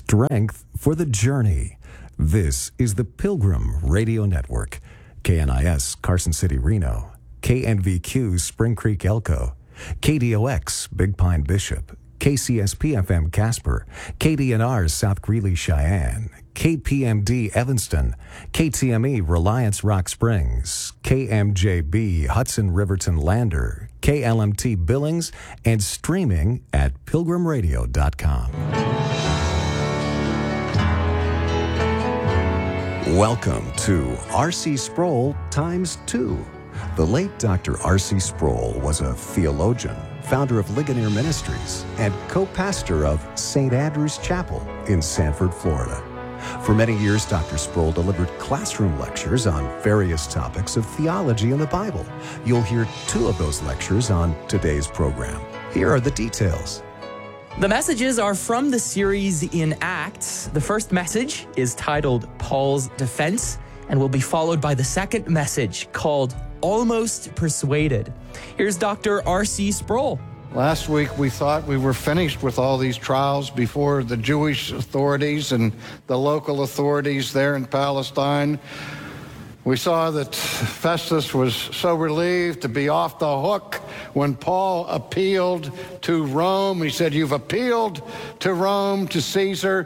strength for the journey. This is the Pilgrim Radio Network. KNIS, Carson City, Reno. KNVQ, Spring Creek, Elko. KDOX, Big Pine, Bishop. KCSP-FM, Casper. KDNR, South Greeley, Cheyenne. KPMD, Evanston. KTME, Reliance, Rock Springs. KMJB, Hudson, Riverton, Lander. KLMT, Billings, and streaming at pilgrimradio.com. Welcome to R.C. Sproul times 2. The late Dr. R.C. Sproul was a theologian, founder of Ligonier Ministries, and co-pastor of St. Andrew's Chapel in Sanford, Florida. For many years, Dr. Sproul delivered classroom lectures on various topics of theology and the Bible. You'll hear 2 of those lectures on today's program. Here are the details. The messages are from the series in Acts. The first message is titled Paul's Defense and will be followed by the second message called Almost Persuaded. Here's Dr. R.C. Sproul. Last week we thought we were finished with all these trials before the Jewish authorities and the local authorities there in Palestine. We saw that Festus was so relieved to be off the hook when Paul appealed to Rome. He said, "You've appealed to Rome, to Caesar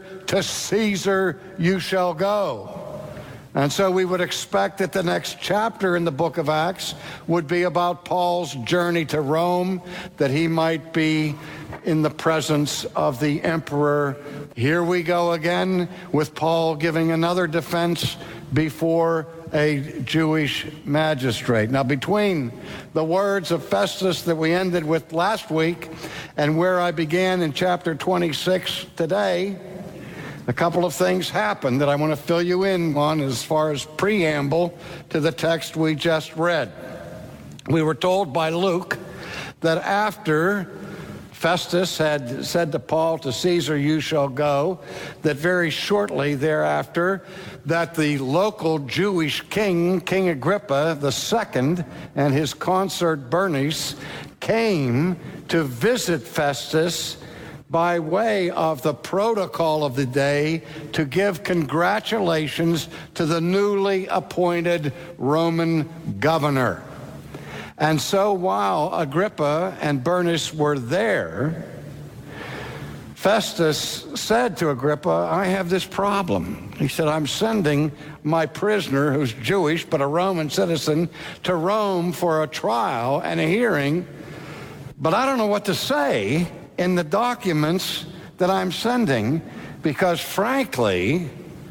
you shall go." And so we would expect that the next chapter in the book of Acts would be about Paul's journey to Rome, that he might be in the presence of the emperor. Here we go again with Paul giving another defense before a Jewish magistrate. Now, between the words of Festus that we ended with last week and where I began in chapter 26 today, a couple of things happened that I want to fill you in on as far as preamble to the text we just read. We were told by Luke that after Festus had said to Paul, "To Caesar you shall go," that very shortly thereafter, that the local Jewish king, King Agrippa II, and his consort Bernice came to visit Festus by way of the protocol of the day to give congratulations to the newly appointed Roman governor. And so while Agrippa and Bernice were there, Festus said to Agrippa, "I have this problem." He said, "I'm sending my prisoner, who's Jewish but a Roman citizen, to Rome for a trial and a hearing, but I don't know what to say in the documents that I'm sending, because frankly,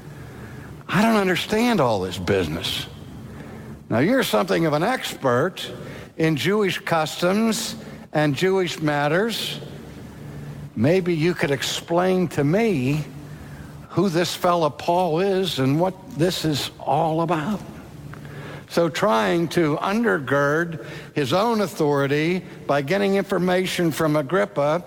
I don't understand all this business." Now, you're something of an expert in Jewish customs and Jewish matters. Maybe you could explain to me who this fella Paul is and what this is all about. So trying to undergird his own authority by getting information from Agrippa,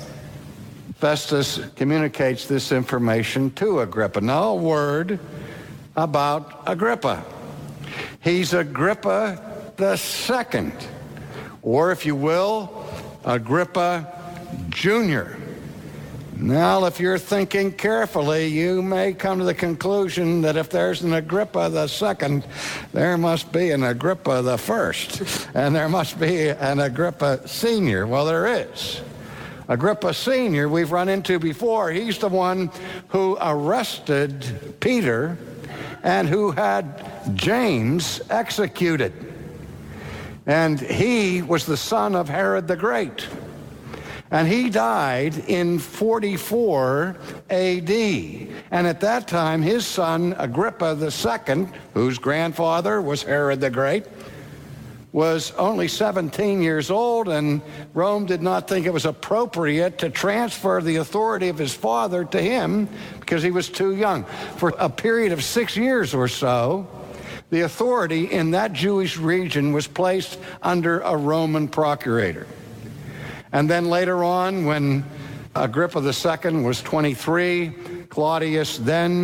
Festus communicates this information to Agrippa. Now, a word about Agrippa. He's Agrippa II, or if you will, Agrippa Jr. Now, if you're thinking carefully, you may come to the conclusion that if there's an Agrippa II, there must be an Agrippa I, and there must be an Agrippa Sr. Well, there is. Agrippa Sr. we've run into before. He's the one who arrested Peter and who had James executed. And he was the son of Herod the Great. And he died in 44 A.D. And at that time, his son, Agrippa II, whose grandfather was Herod the Great, was only 17 years old, and Rome did not think it was appropriate to transfer the authority of his father to him because he was too young. For a period of 6 years or so, the authority in that Jewish region was placed under a Roman procurator. And then later on, when Agrippa II was 23, Claudius then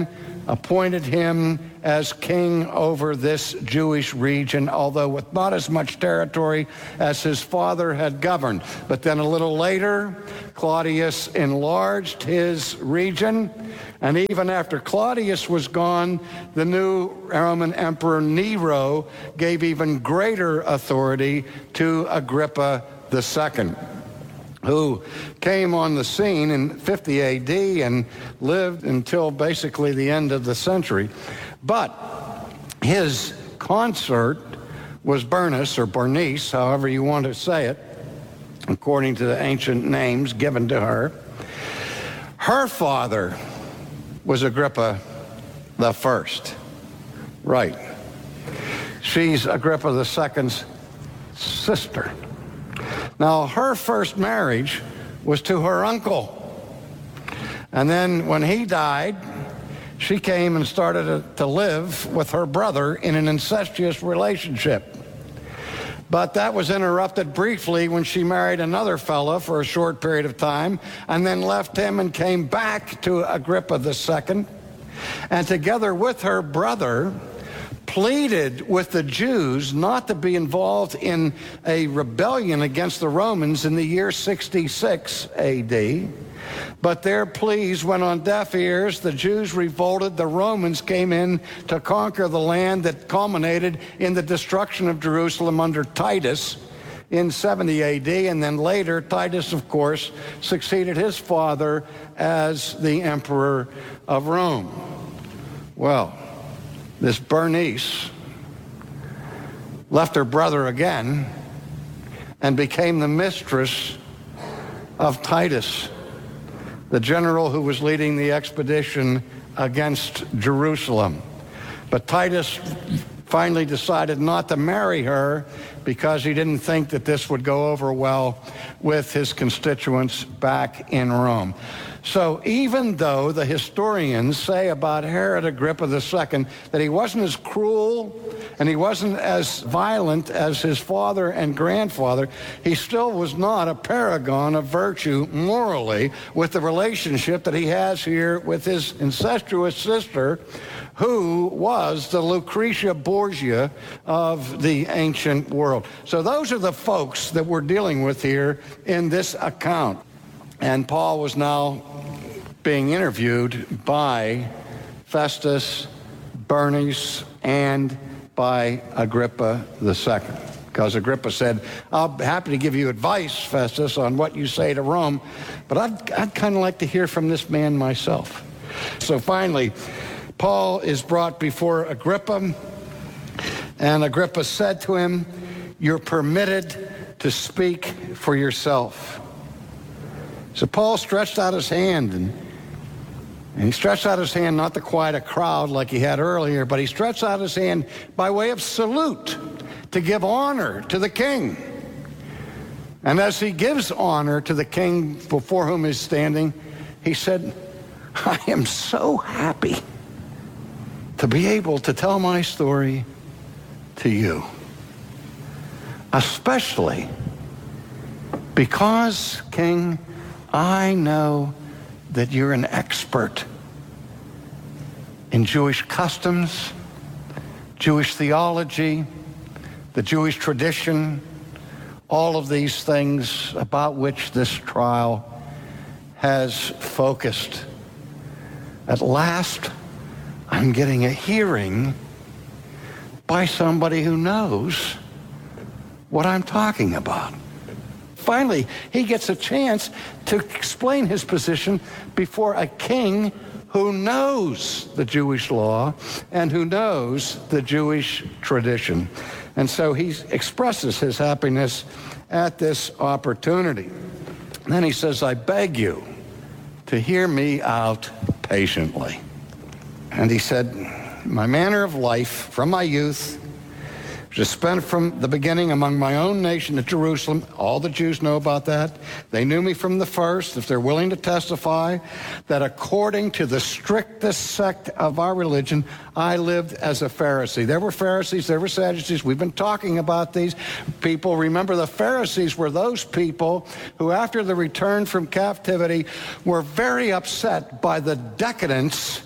appointed him as king over this Jewish region, although with not as much territory as his father had governed. But then a little later, Claudius enlarged his region, and even after Claudius was gone, the new Roman Emperor Nero gave even greater authority to Agrippa II, who came on the scene in 50 AD and lived until basically the end of the century. But his consort was Bernice, or Bernice, however you want to say it, according to the ancient names given to her. Her father was Agrippa the First. Right. She's Agrippa II's sister. Now, her first marriage was to her uncle. And then when he died, she came and started to live with her brother in an incestuous relationship. But that was interrupted briefly when she married another fella for a short period of time, and then left him and came back to Agrippa II, and together with her brother, pleaded with the Jews not to be involved in a rebellion against the Romans in the year 66 AD. But their pleas went on deaf ears. The Jews revolted. The Romans came in to conquer the land that culminated in the destruction of Jerusalem under Titus in 70 AD. And then later, Titus, of course, succeeded his father as the emperor of Rome. Well, this Bernice left her brother again and became the mistress of Titus, the general who was leading the expedition against Jerusalem. But Titus finally decided not to marry her because he didn't think that this would go over well with his constituents back in Rome. So even though the historians say about Herod Agrippa II that he wasn't as cruel and he wasn't as violent as his father and grandfather, he still was not a paragon of virtue morally with the relationship that he has here with his incestuous sister, who was the Lucretia Borgia of the ancient world. So those are the folks that we're dealing with here in this account. And Paul was now being interviewed by Festus, Bernice, and by Agrippa II. Because Agrippa said, I'll be happy to give you advice, Festus, on what you say to Rome, but I'd kind of like to hear from this man myself. So finally, Paul is brought before Agrippa, and Agrippa said to him, you're permitted to speak for yourself. So Paul stretched out his hand, and he stretched out his hand not to quiet a crowd like he had earlier, but he stretched out his hand by way of salute to give honor to the king. And as he gives honor to the king before whom he's standing, he said, I am so happy to be able to tell my story to you, especially because, King, I know that you're an expert in Jewish customs, Jewish theology, the Jewish tradition, all of these things about which this trial has focused. At last, I'm getting a hearing by somebody who knows what I'm talking about. Finally, he gets a chance to explain his position before a king who knows the Jewish law and who knows the Jewish tradition. And so he expresses his happiness at this opportunity. And then he says, I beg you to hear me out patiently. And he said, my manner of life from my youth, just spent from the beginning among my own nation at Jerusalem. All the Jews know about that. They knew me from the first, if they're willing to testify, that according to the strictest sect of our religion, I lived as a Pharisee. There were Pharisees, there were Sadducees. We've been talking about these people. Remember, the Pharisees were those people who, after the return from captivity, were very upset by the decadence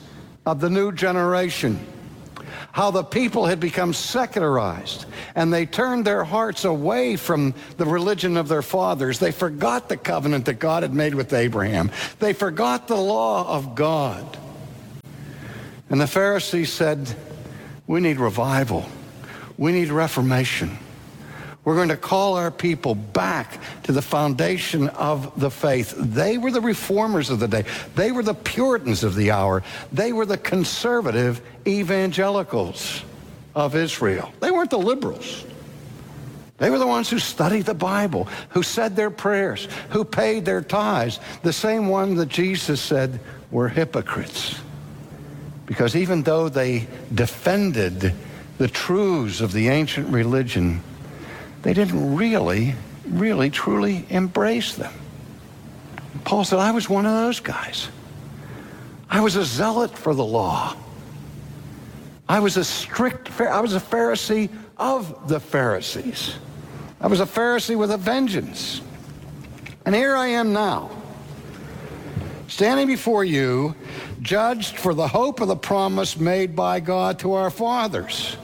of the new generation, how the people had become secularized and they turned their hearts away from the religion of their fathers. They forgot the covenant that God had made with Abraham. They forgot the law of God. And the Pharisees said, we need revival. We need reformation. We're going to call our people back to the foundation of the faith. They were the reformers of the day. They were the Puritans of the hour. They were the conservative evangelicals of Israel. They weren't the liberals. They were the ones who studied the Bible, who said their prayers, who paid their tithes, the same one that Jesus said were hypocrites. Because even though they defended the truths of the ancient religion, they didn't really, truly embrace them. Paul said, I was one of those guys. I was a zealot for the law. I was a Pharisee of the Pharisees. I was a Pharisee with a vengeance. And here I am now, standing before you, judged for the hope of the promise made by God to our fathers.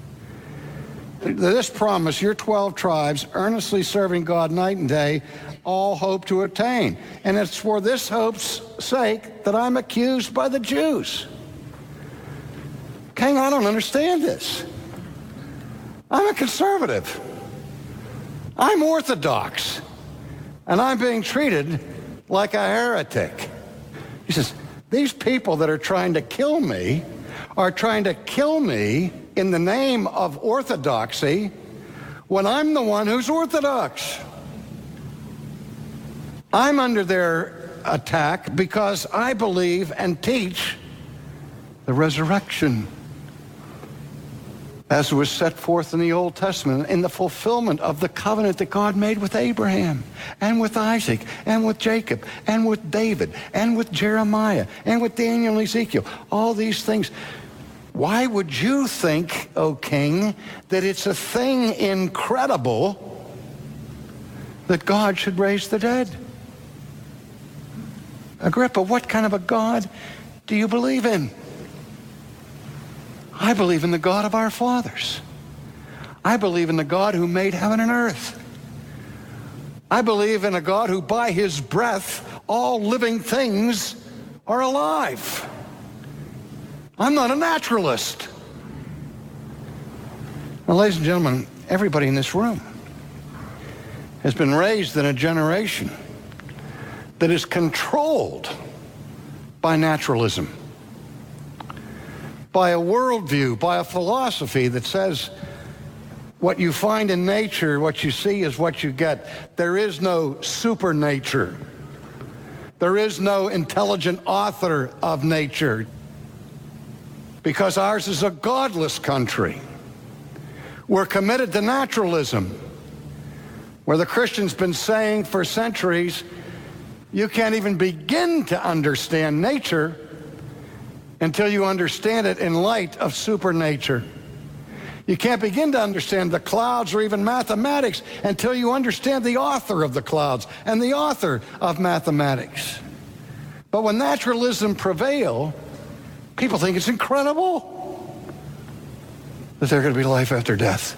This promise, your 12 tribes, earnestly serving God night and day, all hope to attain. And it's for this hope's sake that I'm accused by the Jews. King, I don't understand this. I'm a conservative. I'm Orthodox. And I'm being treated like a heretic. He says, these people that are trying to kill me are trying to kill me in the name of orthodoxy when I'm the one who's orthodox. I'm under their attack because I believe and teach the resurrection as was set forth in the Old Testament, in the fulfillment of the covenant that God made with Abraham and with Isaac and with Jacob and with David and with Jeremiah and with Daniel and Ezekiel. All these things. Why would you think, O king, that it's a thing incredible that God should raise the dead? Agrippa, what kind of a God do you believe in? I believe in the God of our fathers. I believe in the God who made heaven and earth. I believe in a God who by his breath all living things are alive. I'm not a naturalist. Now, ladies and gentlemen, everybody in this room has been raised in a generation that is controlled by naturalism, by a worldview, by a philosophy that says what you find in nature, what you see is what you get. There is no supernature. There is no intelligent author of nature, because ours is a godless country. We're committed to naturalism, where the Christian's been saying for centuries, you can't even begin to understand nature until you understand it in light of supernature. You can't begin to understand the clouds or even mathematics until you understand the author of the clouds and the author of mathematics. But when naturalism prevails, people think it's incredible that there's going to be life after death.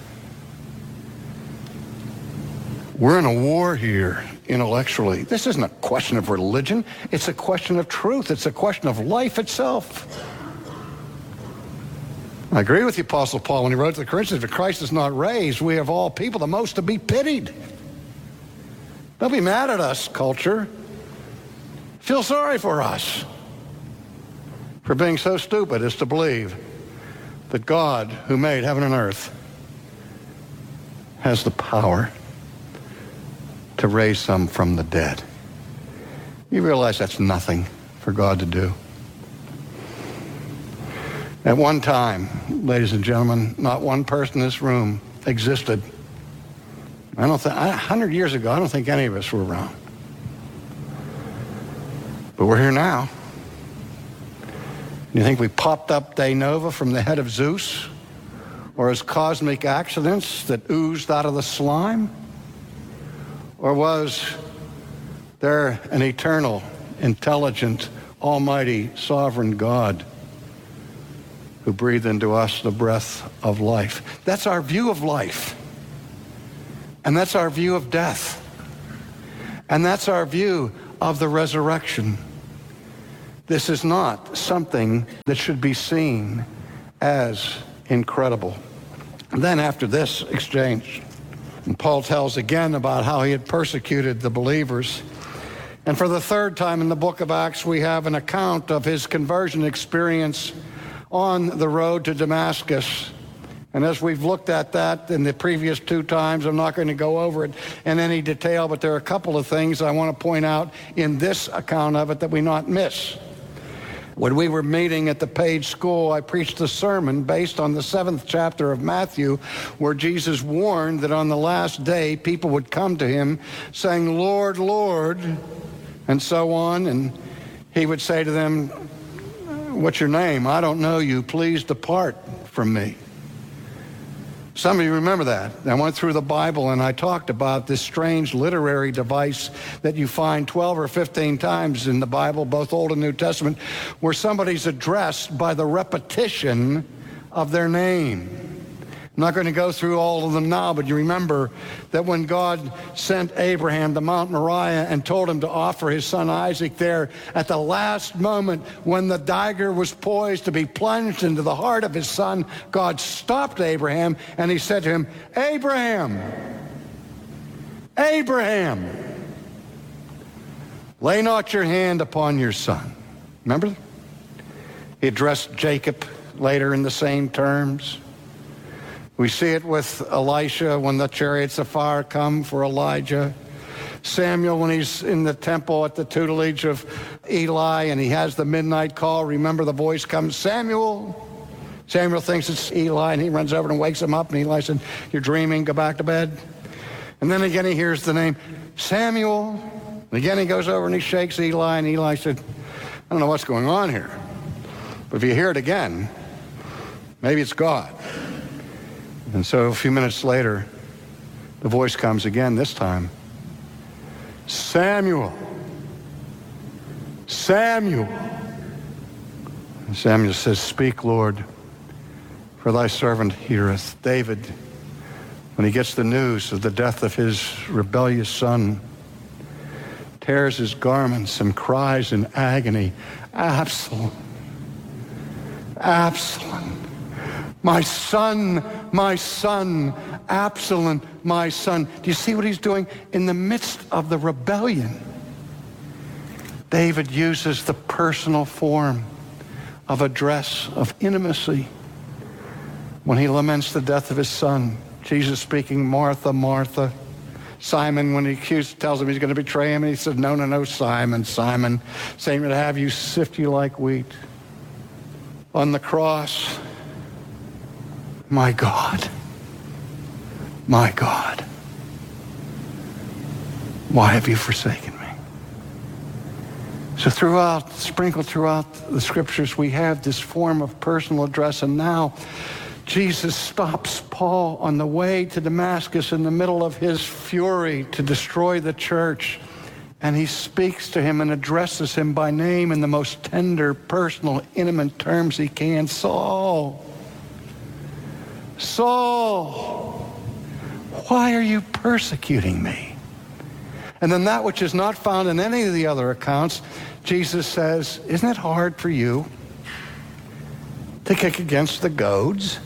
We're in a war here intellectually. This isn't a question of religion. It's a question of truth. It's a question of life itself. I agree with the Apostle Paul when he wrote to the Corinthians, if Christ is not raised, we of all people the most to be pitied. Don't be mad at us, culture. Feel sorry for us for being so stupid as to believe that God, who made heaven and earth, has the power to raise some from the dead. You realize that's nothing for God to do. At one time, ladies and gentlemen, not one person in this room existed. 100 years ago, I don't think any of us were around. But we're here now. You think we popped up de novo from the head of Zeus? Or as cosmic accidents that oozed out of the slime? Or was there an eternal, intelligent, almighty, sovereign God who breathed into us the breath of life. That's our view of life. And that's our view of death. And that's our view of the resurrection. This is not something that should be seen as incredible. And then after this exchange, and Paul tells again about how he had persecuted the believers. And for the third time in the book of Acts, we have an account of his conversion experience on the road to Damascus. And as we've looked at that in the previous two times, I'm not going to go over it in any detail, but there are a couple of things I want to point out in this account of it that we not miss. When we were meeting at the Page School, I preached a sermon based on the 7th chapter of Matthew, where Jesus warned that on the last day, people would come to him saying, Lord, Lord, and so on. And he would say to them, what's your name? I don't know you. Please depart from me. Some of you remember that. I went through the Bible and I talked about this strange literary device that you find 12 or 15 times in the Bible, both Old and New Testament, where somebody's addressed by the repetition of their name. I'm not going to go through all of them now, but you remember that when God sent Abraham to Mount Moriah and told him to offer his son Isaac there, at the last moment when the dagger was poised to be plunged into the heart of his son, God stopped Abraham and he said to him, Abraham, Abraham, lay not your hand upon your son. Remember? He addressed Jacob later in the same terms. We see it with Elisha when the chariots of fire come for Elijah. Samuel when he's in the temple at the tutelage of Eli and he has the midnight call. Remember the voice comes, Samuel. Samuel thinks it's Eli and he runs over and wakes him up and Eli said, you're dreaming, go back to bed. And then again he hears the name Samuel. And again he goes over and he shakes Eli and Eli said, I don't know what's going on here. But if you hear it again, maybe it's God. And so a few minutes later, the voice comes again, this time. Samuel. Samuel. And Samuel says, speak, Lord, for thy servant heareth. David, when he gets the news of the death of his rebellious son, tears his garments and cries in agony, Absalom, Absalom. My son, Absalom, my son. Do you see what he's doing? In the midst of the rebellion, David uses the personal form of address, of intimacy, when he laments the death of his son. Jesus speaking, Martha, Martha. Simon, when he tells him he's going to betray him, and he says, no, Simon, Simon, Satan would have you sift you like wheat. On the cross, my God, why have you forsaken me? So sprinkled throughout the scriptures, we have this form of personal address. And now Jesus stops Paul on the way to Damascus in the middle of his fury to destroy the church. And he speaks to him and addresses him by name in the most tender, personal, intimate terms he can. Saul, Saul, why are you persecuting me? And then that which is not found in any of the other accounts, Jesus says, isn't it hard for you to kick against the goads?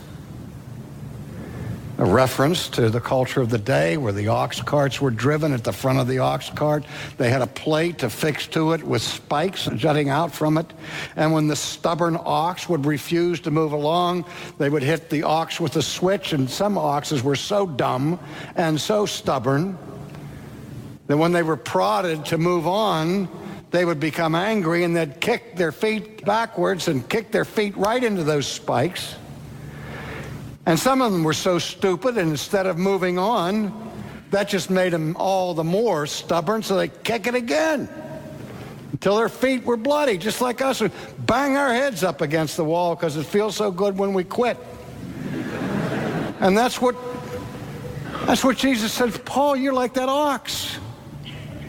A reference to the culture of the day where the ox carts were driven. At the front of the ox cart, they had a plate affixed to it with spikes jutting out from it. And when the stubborn ox would refuse to move along, they would hit the ox with a switch. And some oxes were so dumb and so stubborn that when they were prodded to move on, they would become angry and they'd kick their feet backwards and kick their feet right into those spikes. And some of them were so stupid, and instead of moving on, that just made them all the more stubborn, so they kick it again until their feet were bloody, just like us. We bang our heads up against the wall because it feels so good when we quit. And that's what Jesus said, Paul, you're like that ox.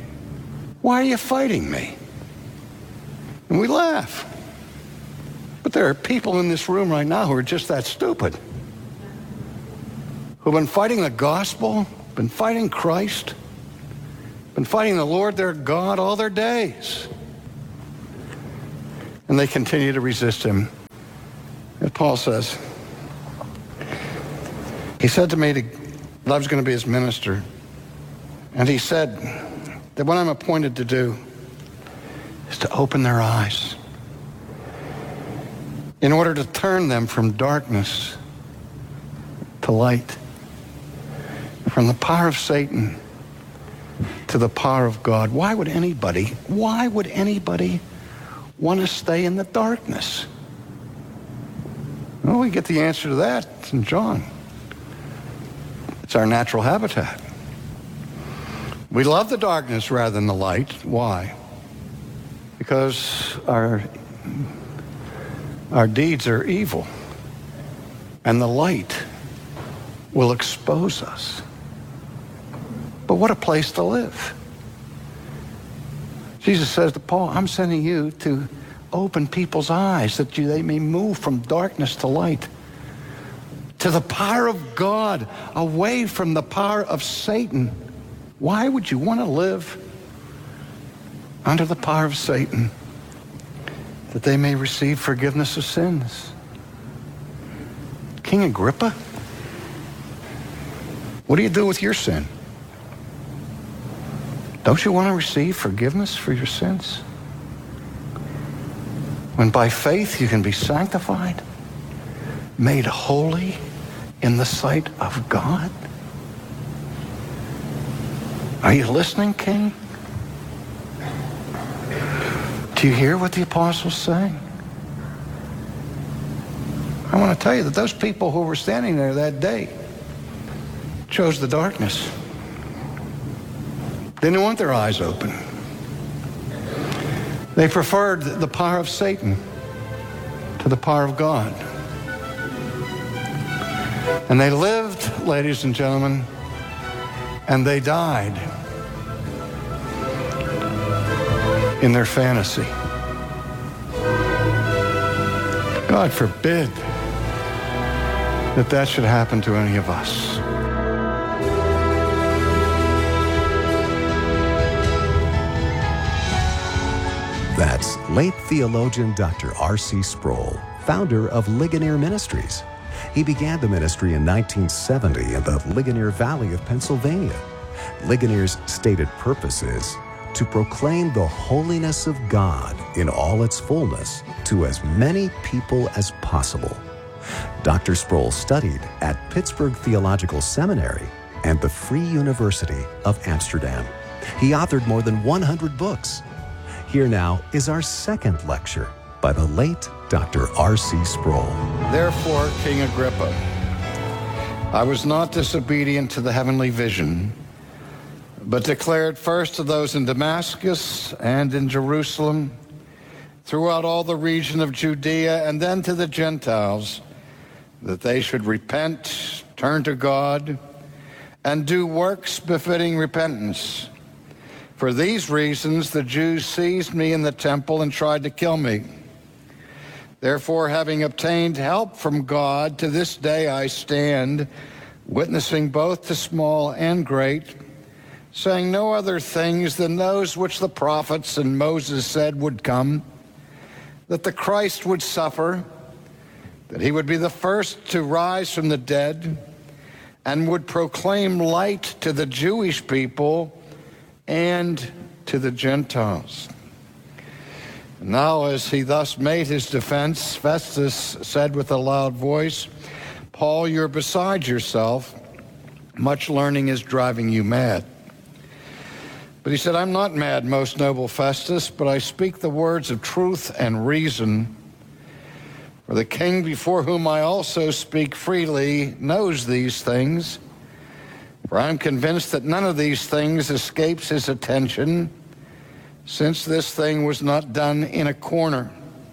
Why are you fighting me? And we laugh. But But there are people in this room right now who are just that stupid, who've been fighting the gospel, been fighting Christ, been fighting the Lord their God all their days. And they continue to resist him. As Paul says, he said to me that I was going to be his minister. And he said that what I'm appointed to do is to open their eyes in order to turn them from darkness to light, from the power of Satan to the power of God. Why would anybody want to stay in the darkness? Well, we get the answer to that in John. It's our natural habitat. We love the darkness rather than the light. Why? Because our deeds are evil, and the light will expose us. But what a place to live. Jesus says to Paul, I'm sending you to open people's eyes that they may move from darkness to light, to the power of God, away from the power of Satan. Why would you want to live under the power of Satan? That they may receive forgiveness of sins. King Agrippa, what do you do with your sin? Don't you want to receive forgiveness for your sins? When by faith you can be sanctified, made holy in the sight of God? Are you listening, King? Do you hear what the apostles say? I want to tell you that those people who were standing there that day chose the darkness. They didn't want their eyes open. They preferred the power of Satan to the power of God. And they lived, ladies and gentlemen, and they died in their fantasy. God forbid that should happen to any of us. That's late theologian Dr. R.C. Sproul, founder of Ligonier Ministries. He began the ministry in 1970 in the Ligonier Valley of Pennsylvania. Ligonier's stated purpose is to proclaim the holiness of God in all its fullness to as many people as possible. Dr. Sproul studied at Pittsburgh Theological Seminary and the Free University of Amsterdam. He authored more than 100 books. Here now is our second lecture by the late Dr. R.C. Sproul. Therefore, King Agrippa, I was not disobedient to the heavenly vision, but declared first to those in Damascus and in Jerusalem, throughout all the region of Judea, and then to the Gentiles, that they should repent, turn to God, and do works befitting repentance. For these reasons, the Jews seized me in the temple and tried to kill me. Therefore, having obtained help from God, to this day I stand, witnessing both to small and great, saying no other things than those which the prophets and Moses said would come, that the Christ would suffer, that he would be the first to rise from the dead, and would proclaim light to the Jewish people and to the Gentiles. Now, as he thus made his defense, Festus said with a loud voice, Paul, you're beside yourself. Much learning is driving you mad. But he said, I'm not mad, most noble Festus, but I speak the words of truth and reason. For the king before whom I also speak freely knows these things. For I'm convinced that none of these things escapes his attention, since this thing was not done in a corner.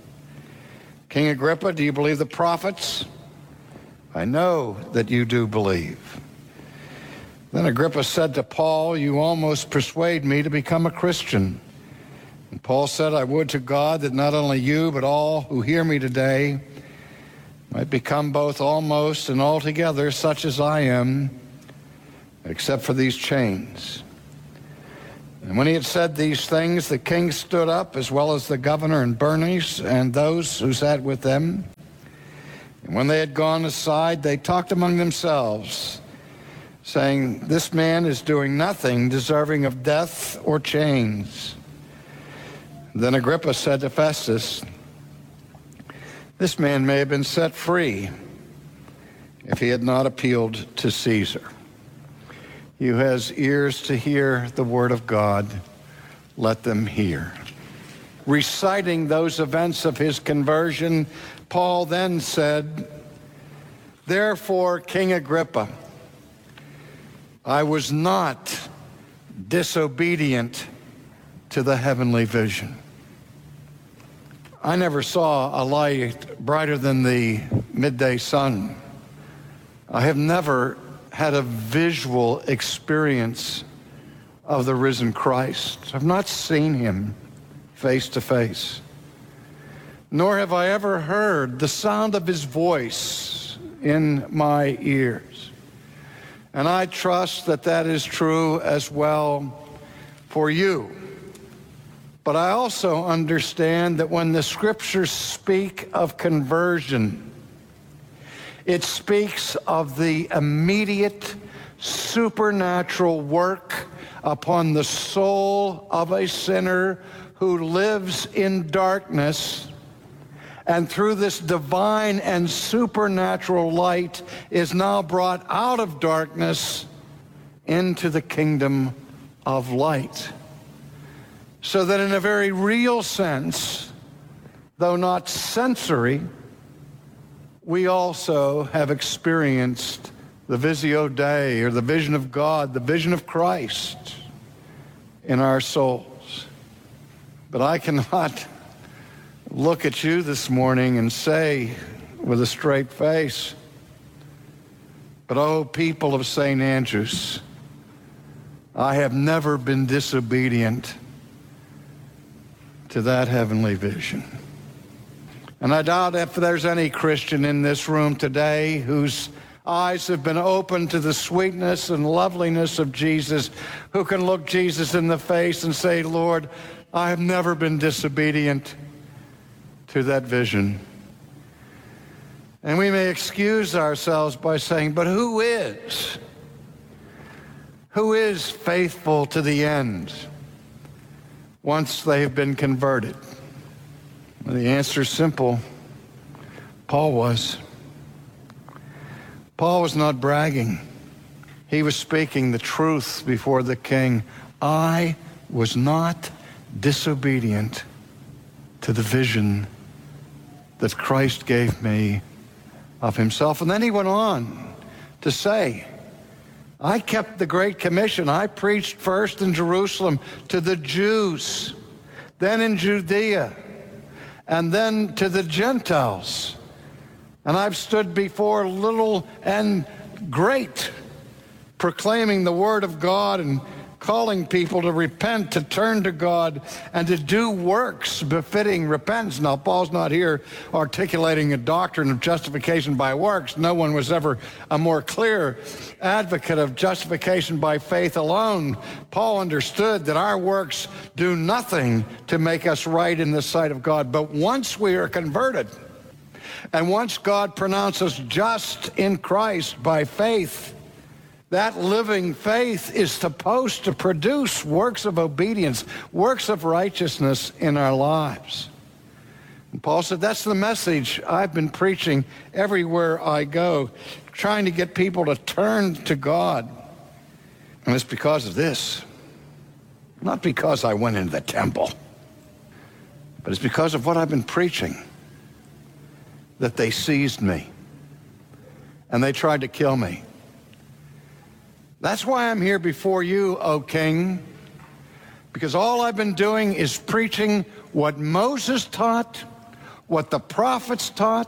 King Agrippa, do you believe the prophets? I know that you do believe. Then Agrippa said to Paul, you almost persuade me to become a Christian. And Paul said, I would to God that not only you, but all who hear me today might become both almost and altogether such as I am, except for these chains. And when he had said these things, the king stood up, as well as the governor and Bernice and those who sat with them. And when they had gone aside, they talked among themselves, saying, this man is doing nothing deserving of death or chains. Then Agrippa said to Festus, this man may have been set free if he had not appealed to Caesar. He who has ears to hear the word of God, let them hear. Reciting those events of his conversion, Paul then said, therefore, King Agrippa, I was not disobedient to the heavenly vision. I never saw a light brighter than the midday sun. I have never had a visual experience of the risen Christ. I've not seen him face to face. Nor have I ever heard the sound of his voice in my ears. And I trust that that is true as well for you. But I also understand that when the scriptures speak of conversion, it speaks of the immediate supernatural work upon the soul of a sinner who lives in darkness, and through this divine and supernatural light is now brought out of darkness into the kingdom of light. So that in a very real sense, though not sensory, we also have experienced the Visio Dei, or the vision of God, the vision of Christ in our souls. But I cannot look at you this morning and say with a straight face, but oh, people of St. Andrews, I have never been disobedient to that heavenly vision. And I doubt if there's any Christian in this room today whose eyes have been opened to the sweetness and loveliness of Jesus, who can look Jesus in the face and say, Lord, I have never been disobedient to that vision. And we may excuse ourselves by saying, but who is? Who is faithful to the end once they have been converted? Well, the answer is simple. Paul was. Paul was not bragging. He was speaking the truth before the king. I was not disobedient to the vision that Christ gave me of himself. And then he went on to say, I kept the Great Commission. I preached first in Jerusalem to the Jews, then in Judea, and then to the Gentiles. And I've stood before little and great, proclaiming the word of God and calling people to repent, to turn to God, and to do works befitting repentance. Now, Paul's not here articulating a doctrine of justification by works. No one was ever a more clear advocate of justification by faith alone. Paul understood that our works do nothing to make us right in the sight of God. But once we are converted, and once God pronounces us just in Christ by faith, that living faith is supposed to produce works of obedience, works of righteousness in our lives. And Paul said, that's the message I've been preaching everywhere I go, trying to get people to turn to God. And it's because of this. Not because I went into the temple, but it's because of what I've been preaching, that they seized me and they tried to kill me. That's why I'm here before you, O King, because all I've been doing is preaching what Moses taught, what the prophets taught,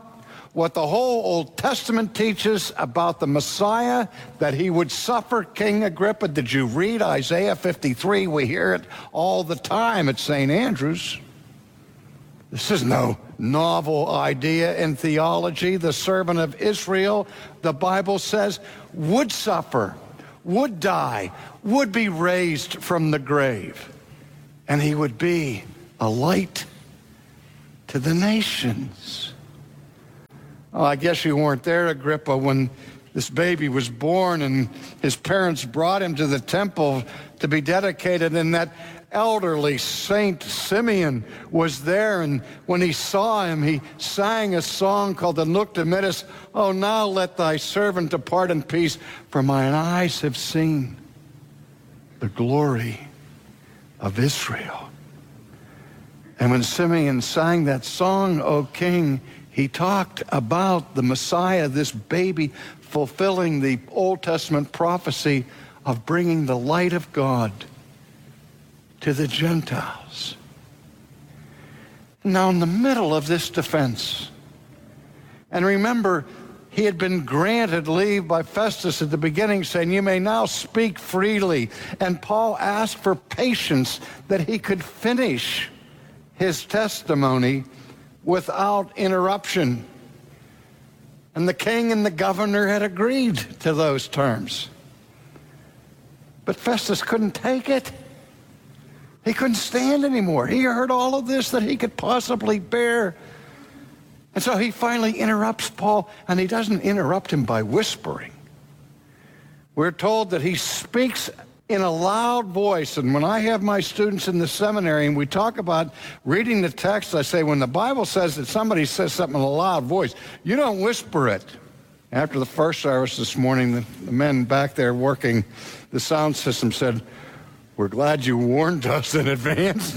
what the whole Old Testament teaches about the Messiah, that he would suffer, King Agrippa. Did you read Isaiah 53? We hear it all the time at St. Andrews. This is no novel idea in theology. The servant of Israel, the Bible says, would suffer, would die, would be raised from the grave, and he would be a light to the nations. Oh, I guess you weren't there, Agrippa, when this baby was born and his parents brought him to the temple to be dedicated, and that elderly Saint Simeon was there, and when he saw him, he sang a song called the Nunc Dimittis. Oh, now let thy servant depart in peace, for mine eyes have seen the glory of Israel. And when Simeon sang that song, O King, he talked about the Messiah, this baby, fulfilling the Old Testament prophecy of bringing the light of God to the Gentiles. Now, in the middle of this defense, and remember, he had been granted leave by Festus at the beginning, saying, you may now speak freely. And Paul asked for patience that he could finish his testimony without interruption. And the king and the governor had agreed to those terms. But Festus couldn't take it. He couldn't stand anymore. He heard all of this that he could possibly bear. And so he finally interrupts Paul, and he doesn't interrupt him by whispering. We're told that he speaks in a loud voice. And when I have my students in the seminary and we talk about reading the text, I say, when the Bible says that somebody says something in a loud voice, you don't whisper it. After the first service this morning, the men back there working the sound system said, we're glad you warned us in advance.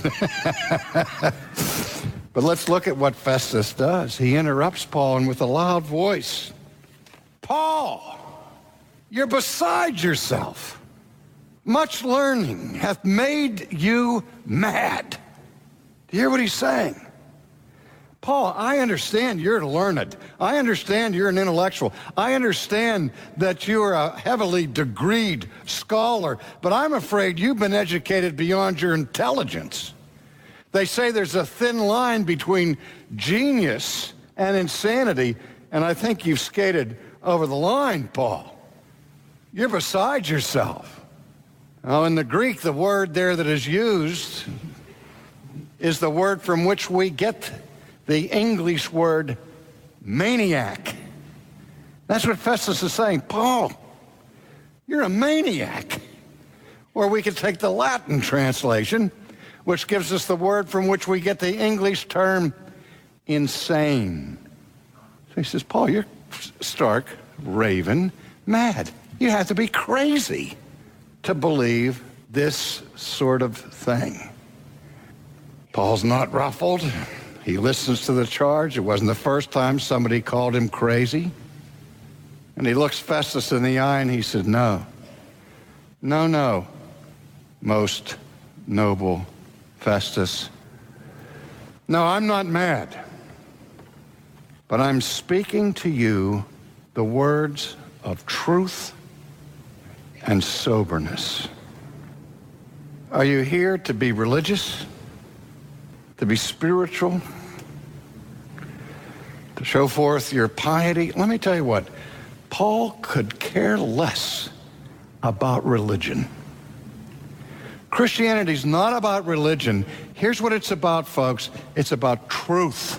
But let's look at what Festus does. He interrupts Paul, and with a loud voice, Paul, you're beside yourself. Much learning hath made you mad. Do you hear what he's saying? Paul, I understand you're learned. I understand you're an intellectual. I understand that you're a heavily degreed scholar, but I'm afraid you've been educated beyond your intelligence. They say there's a thin line between genius and insanity, and I think you've skated over the line, Paul. You're beside yourself. Now, in the Greek, the word there that is used is the word from which we get the English word maniac. That's what Festus is saying. Paul, you're a maniac. Or we could take the Latin translation, which gives us the word from which we get the English term insane. So he says, Paul, you're stark, raving, mad. You have to be crazy to believe this sort of thing. Paul's not ruffled. He listens to the charge. It wasn't the first time somebody called him crazy. And he looks Festus in the eye and he said, no, most noble Festus. No, I'm not mad, but I'm speaking to you the words of truth and soberness. Are you here to be religious, to be spiritual, to show forth your piety? Let me tell you what, Paul could care less about religion. Christianity's not about religion. Here's what it's about, folks. It's about truth.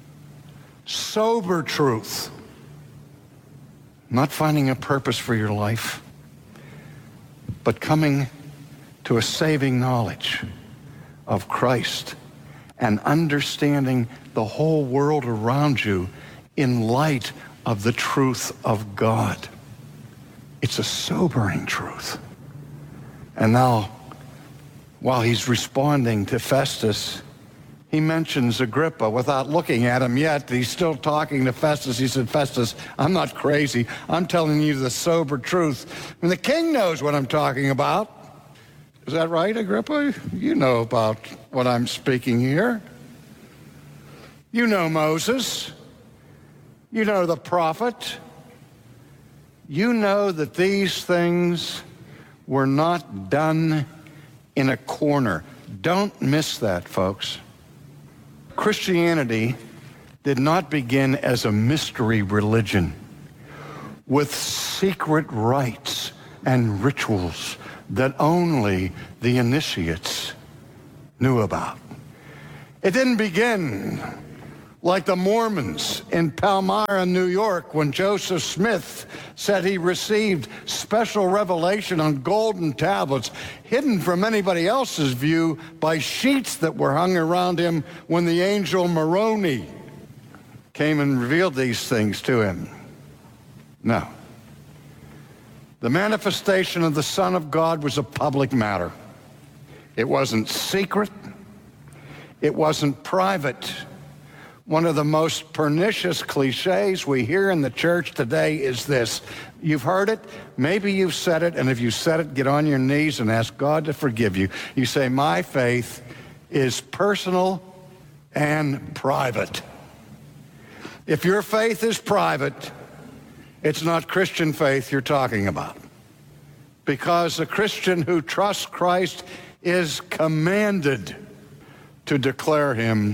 Sober truth. Not finding a purpose for your life, but coming to a saving knowledge of Christ and understanding the whole world around you in light of the truth of God. It's a sobering truth. And now, while he's responding to Festus, he mentions Agrippa without looking at him yet. He's still talking to Festus. He said, Festus, I'm not crazy. I'm telling you the sober truth. And the king knows what I'm talking about. Is that right, Agrippa? You know about what I'm speaking here. You know Moses. You know the prophet. You know that these things were not done in a corner. Don't miss that, folks. Christianity did not begin as a mystery religion with secret rites and rituals that only the initiates knew about. It didn't begin like the Mormons in Palmyra, New York, when Joseph Smith said he received special revelation on golden tablets hidden from anybody else's view by sheets that were hung around him when the angel Moroni came and revealed these things to him. No. The manifestation of the Son of God was a public matter. It wasn't secret. It wasn't private. One of the most pernicious cliches we hear in the church today is this. You've heard it, maybe you've said it, and if you said it, get on your knees and ask God to forgive you. You say, my faith is personal and private. If your faith is private, it's not Christian faith you're talking about. Because a Christian who trusts Christ is commanded to declare him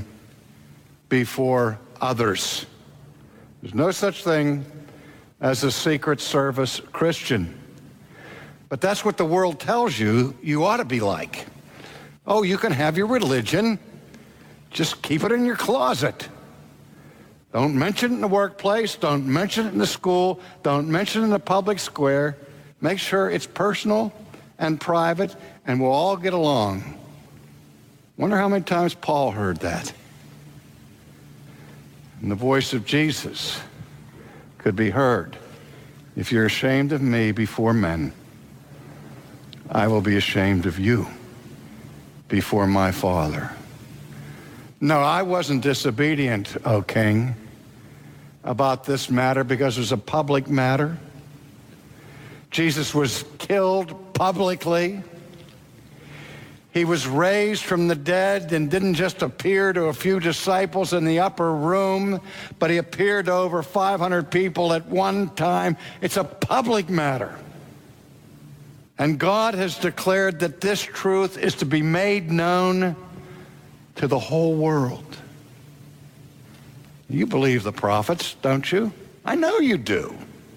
before others. There's no such thing as a Secret Service Christian. But that's what the world tells you you ought to be like. Oh, you can have your religion, just keep it in your closet. Don't mention it in the workplace, don't mention it in the school, don't mention it in the public square. Make sure it's personal and private, and we'll all get along. Wonder how many times Paul heard that. And the voice of Jesus could be heard. If you're ashamed of me before men, I will be ashamed of you before my Father. No, I wasn't disobedient, O King, about this matter because it was a public matter. Jesus was killed publicly. He was raised from the dead and didn't just appear to a few disciples in the upper room, but he appeared to over 500 people at one time. It's a public matter. And God has declared that this truth is to be made known to the whole world. You believe the prophets, don't you? I know you do.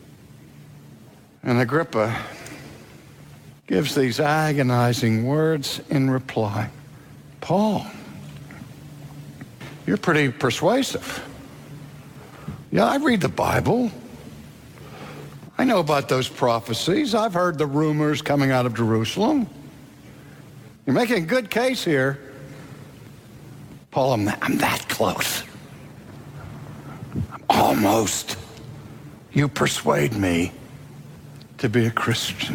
And Agrippa gives these agonizing words in reply. Paul, you're pretty persuasive. Yeah, I read the Bible. I know about those prophecies. I've heard the rumors coming out of Jerusalem. You're making a good case here. Paul, I'm that close. Almost. You persuade me to be a Christian.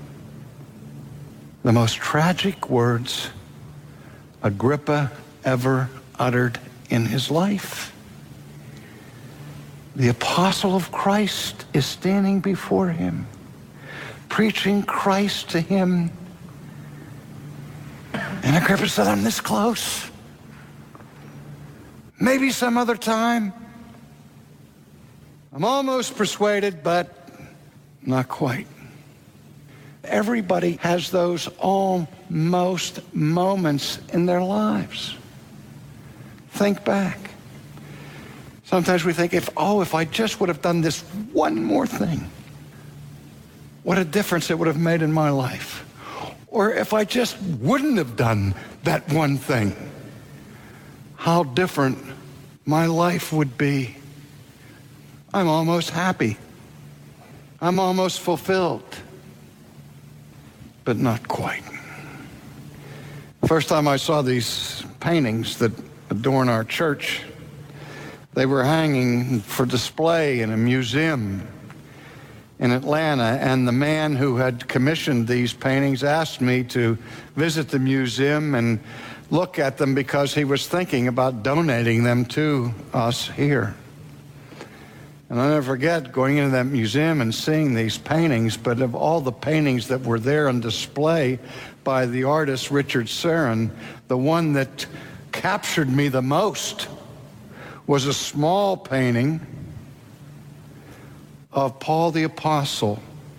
The most tragic words Agrippa ever uttered in his life. The apostle of Christ is standing before him, preaching Christ to him. And Agrippa said, I'm this close. Maybe some other time. I'm almost persuaded, but not quite. Everybody has those almost moments in their lives. Think back. Sometimes we think, if I just would have done this one more thing, what a difference it would have made in my life. Or if I just wouldn't have done that one thing, how different my life would be. I'm almost happy. I'm almost fulfilled. But not quite. First time I saw these paintings that adorn our church, they were hanging for display in a museum in Atlanta, and the man who had commissioned these paintings asked me to visit the museum and look at them because he was thinking about donating them to us here. And I'll never forget going into that museum and seeing these paintings, but of all the paintings that were there on display by the artist Richard Serron, the one that captured me the most was a small painting of Paul the Apostle.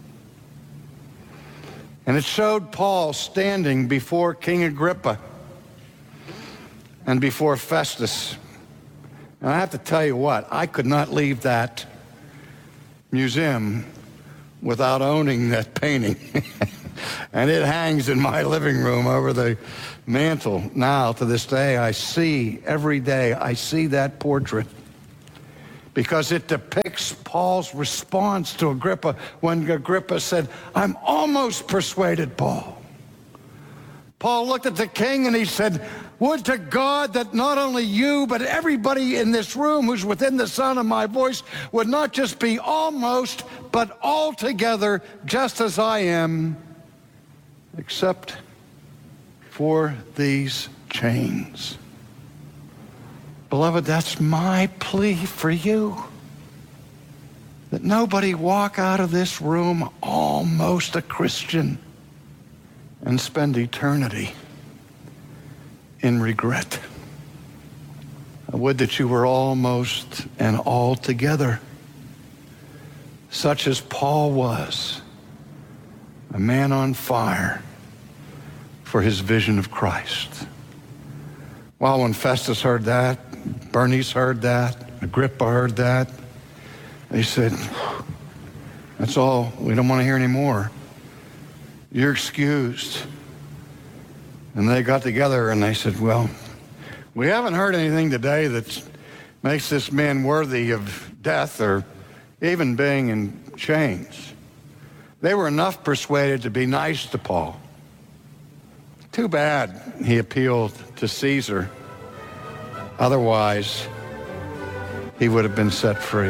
And it showed Paul standing before King Agrippa and before Festus. And I have to tell you what, I could not leave that museum without owning that painting. And it hangs in my living room over the mantle. Now, to this day, every day, I see that portrait because it depicts Paul's response to Agrippa when Agrippa said, "I'm almost persuaded, Paul." Paul looked at the king and he said, "Would to God that not only you, but everybody in this room who's within the sound of my voice would not just be almost, but altogether just as I am, except for these chains." Beloved, that's my plea for you. That nobody walk out of this room almost a Christian and spend eternity in regret. I would that you were almost and altogether such as Paul was, a man on fire for his vision of Christ. Well, when Festus heard that, Bernice heard that, Agrippa heard that, they said, "That's all. We don't want to hear any more. You're excused." And they got together and they said, "Well, we haven't heard anything today that makes this man worthy of death or even being in chains." They were enough persuaded to be nice to Paul. Too bad he appealed to Caesar. Otherwise, he would have been set free.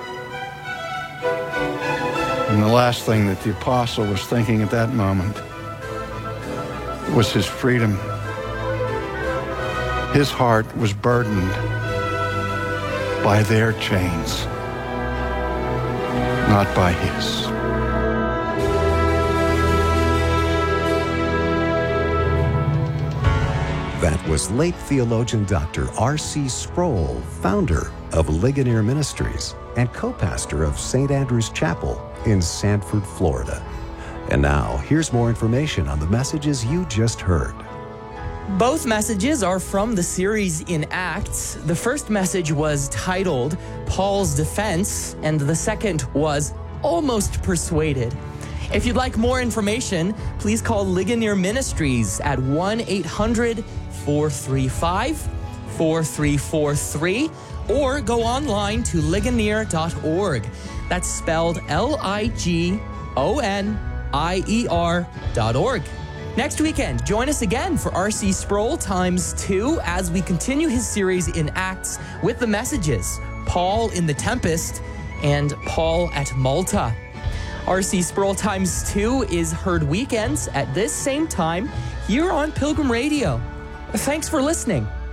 And the last thing that the apostle was thinking at that moment was his freedom. His heart was burdened by their chains, not by his. That was late theologian Dr. R.C. Sproul, founder of Ligonier Ministries and co-pastor of St. Andrew's Chapel in Sanford, Florida. And now, here's more information on the messages you just heard. Both messages are from the series in Acts. The first message was titled Paul's Defense, and the second was Almost Persuaded. If you'd like more information, please call Ligonier Ministries at 1-800-435-4343 or go online to ligonier.org. That's spelled LIGONIER.org. Next weekend, join us again for R.C. Sproul ×2 as we continue his series in Acts with the messages Paul in the Tempest and Paul at Malta. R.C. Sproul ×2 is heard weekends at this same time here on Pilgrim Radio. Thanks for listening.